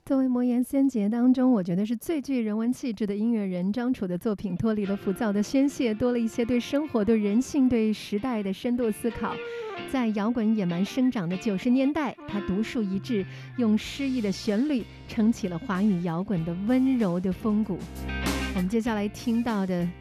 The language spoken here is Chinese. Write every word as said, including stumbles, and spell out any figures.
作为魔岩三杰当中，我觉得是最具人文气质的音乐人，张楚的作品脱离了浮躁的宣泄，多了一些对生活、对人性、对时代的深度思考。在摇滚野蛮生长的九十年代，他独树一帜，用诗意的旋律撑起了华语摇滚的温柔的风骨。我们接下来听到的